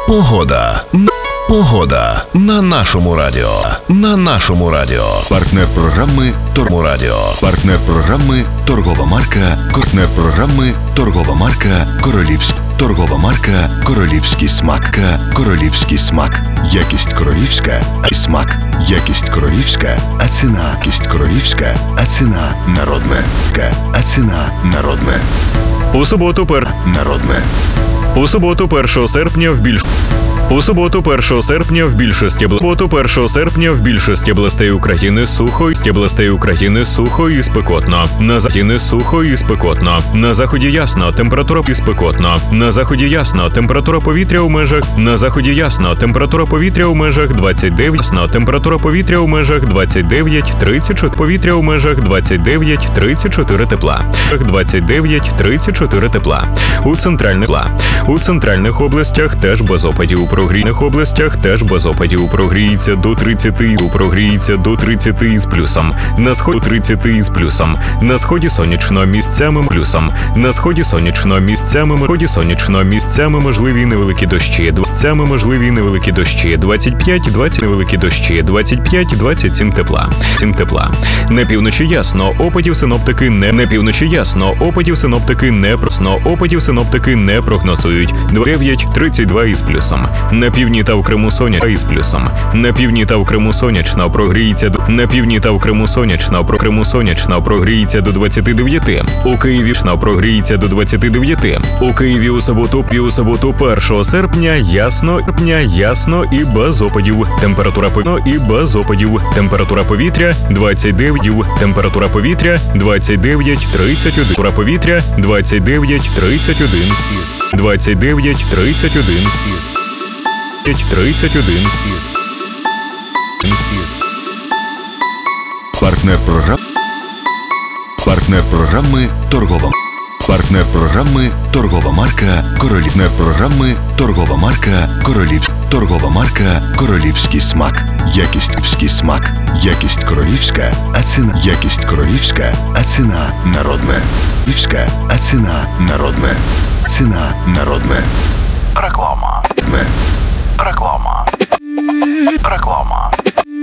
Погода. Погода на нашому радіо. На нашому радіо. Партнер програми Радіо. Партнер програми торгова марка. Партнер програми торгова марка Королівський. Торгова марка Королівський смак. Королівський смак. Якість королівська, а смак. Якість королівська, а ціна. Якість королівська, а ціна народна. А ціна народна. У суботу 1 серпня в більшості областей України сухо і спекотно. На заході ясно, температура і спекотно. На заході ясно, температура повітря у межах 29, температура повітря у межах 29-34 повітря у межах 29-34 тепла. 29-34 тепла. У центральних областях теж без опадів. У прогрійних областях теж без опадів. Прогріється до 30 із плюсом. На сході 30 із плюсом. На сході сонячно, місцями плюсом. На сході сонячно, місцями можливі невеликі дощі. 25-27 тепла. На півночі ясно, опадів синоптики не прогнозують. 9-32 із плюсом. На півдні та в Криму сонячно, прогріється до 29. У Києві прогріється до 29. У Києві у суботу 1 серпня ясно і без опадів. Температура повітря 29. Температура повітря 29-31. 29-31. Партнер програми торгова. Партнер програми торгова марка Королівський. Програми торгова марка Королівський. Торгова марка Королівський смак. Якість смак. Якість королівська, а ціна. Якість королівська, а ціна народна. Королівська, а ціна народна. Ціна народна. Реклама.